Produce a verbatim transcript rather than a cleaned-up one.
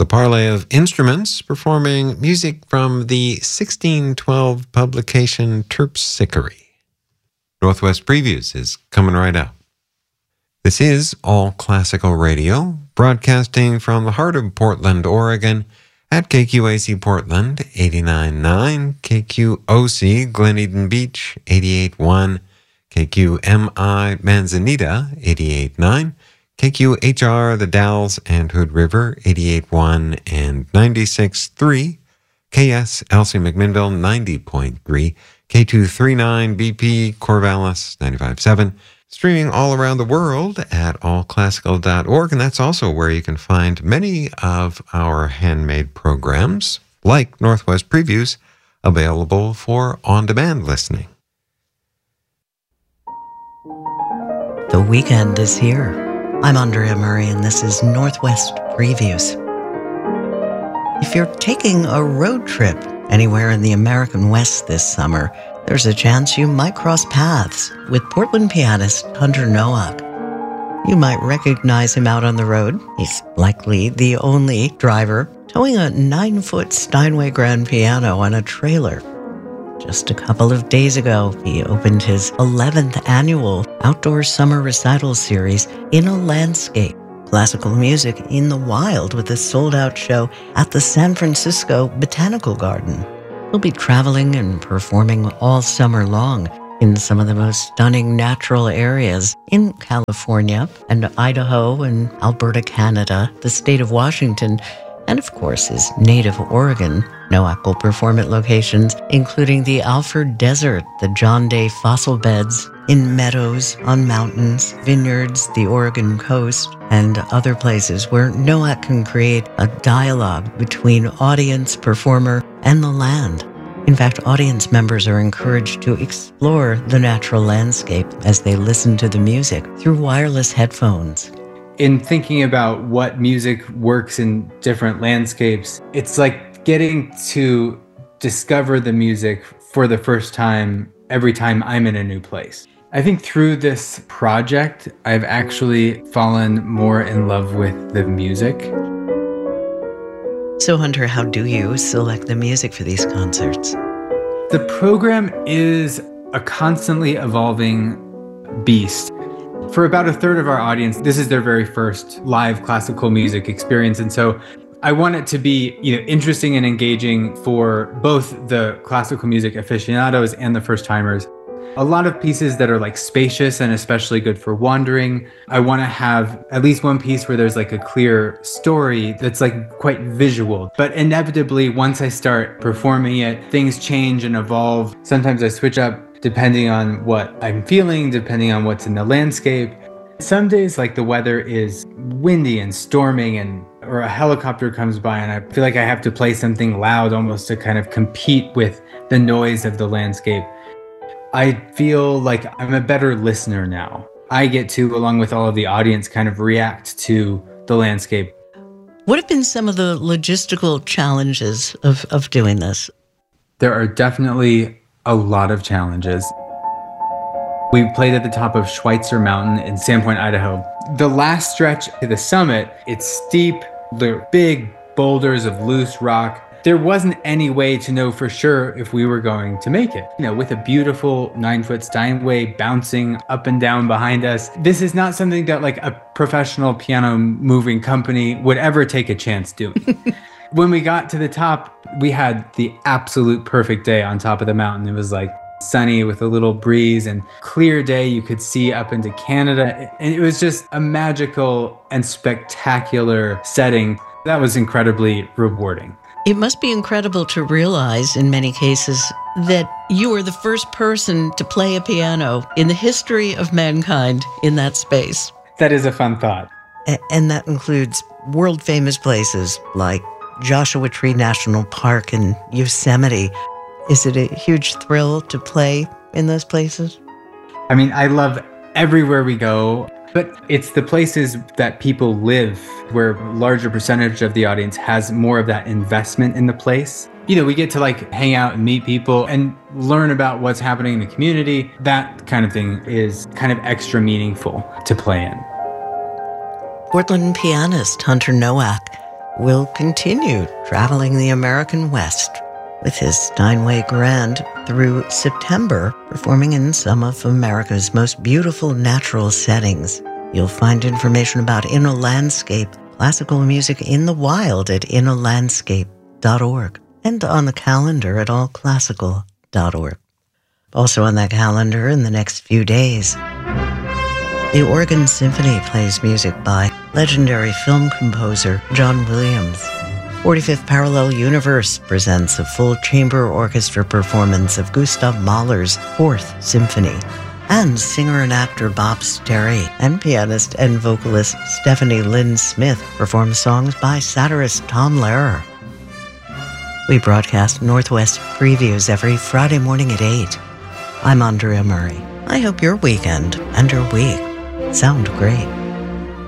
the parley of instruments performing music from the sixteen twelve publication Terpsichore. Northwest Previews is coming right up. This is All Classical Radio, broadcasting from the heart of Portland, Oregon, at K Q A C Portland, eighty-nine point nine, K Q O C Glen Eden Beach, eighty-eight point one, K Q M I Manzanita, eighty-eight point nine, K Q H R The Dalles and Hood River, eighty-eight point one and ninety-six point three, K S Elsie McMinnville, ninety point three, K two thirty-nine B P Corvallis, ninety-five point seven, streaming all around the world at all classical dot org, and that's also where you can find many of our handmade programs, like Northwest Previews, available for on-demand listening. The weekend is here. I'm Andrea Murray, and this is Northwest Previews. If you're taking a road trip anywhere in the American West this summer, there's a chance you might cross paths with Portland pianist Hunter Nowak. You might recognize him out on the road. He's likely the only driver towing a nine-foot Steinway grand piano on a trailer. Just a couple of days ago, he opened his eleventh annual Outdoor Summer Recital Series in a Landscape, classical music in the wild, with a sold-out show at the San Francisco Botanical Garden. He'll be traveling and performing all summer long in some of the most stunning natural areas in California and Idaho and Alberta, Canada, the state of Washington, and of course his native Oregon. Nowak will perform at locations including the Alford Desert, the John Day fossil beds, in meadows, on mountains, vineyards, the Oregon coast, and other places where Nowak can create a dialogue between audience, performer, and the land. In fact, audience members are encouraged to explore the natural landscape as they listen to the music through wireless headphones. In thinking about what music works in different landscapes, it's like getting to discover the music for the first time every time I'm in a new place. I think through this project, I've actually fallen more in love with the music. So, Hunter, how do you select the music for these concerts? The program is a constantly evolving beast. For about a third of our audience, this is their very first live classical music experience. And so I want it to be, you know, interesting and engaging for both the classical music aficionados and the first timers. A lot of pieces that are like spacious and especially good for wandering. I want to have at least one piece where there's like a clear story that's like quite visual. But inevitably, once I start performing it, things change and evolve. Sometimes I switch up depending on what I'm feeling, depending on what's in the landscape. Some days, like the weather is windy and storming, and or a helicopter comes by and I feel like I have to play something loud almost to kind of compete with the noise of the landscape. I feel like I'm a better listener now. I get to, along with all of the audience, kind of react to the landscape. What have been some of the logistical challenges of, of doing this? There are definitely a lot of challenges. We played at the top of Schweitzer Mountain in Sandpoint, Idaho. The last stretch to the summit, it's steep, there are big boulders of loose rock. There wasn't any way to know for sure if we were going to make it. You know, with a beautiful nine-foot Steinway bouncing up and down behind us, this is not something that like a professional piano moving company would ever take a chance doing. When we got to the top, we had the absolute perfect day on top of the mountain. It was like sunny with a little breeze and clear day. You could see up into Canada. And it was just a magical and spectacular setting. That was incredibly rewarding. It must be incredible to realize, in many cases, that you were the first person to play a piano in the history of mankind in that space. That is a fun thought. A- and that includes world-famous places like Joshua Tree National Park and Yosemite. Is it a huge thrill to play in those places? I mean, I love everywhere we go, but it's the places that people live where a larger percentage of the audience has more of that investment in the place. You know, we get to like hang out and meet people and learn about what's happening in the community. That kind of thing is kind of extra meaningful to play in. Portland pianist Hunter Nowak will continue traveling the American West with his Steinway Grand through September, performing in some of America's most beautiful natural settings. You'll find information about Inner Landscape, classical music in the wild at inner landscape dot org and on the calendar at all classical dot org. Also on that calendar in the next few days, the Oregon Symphony plays music by legendary film composer John Williams. forty-fifth Parallel Universe presents a full chamber orchestra performance of Gustav Mahler's Fourth Symphony. And singer and actor Bob Sterry and pianist and vocalist Stephanie Lynn Smith perform songs by satirist Tom Lehrer. We broadcast Northwest Previews every Friday morning at eight. I'm Andrea Murray. I hope your weekend and your week sound great.